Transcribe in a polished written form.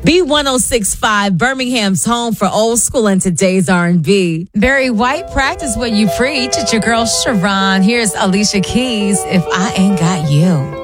B1065, Birmingham's home for old school and today's R&B. Barry White, practice what you preach. It's your girl, Sharon. Here's Alicia Keys, If I Ain't Got You.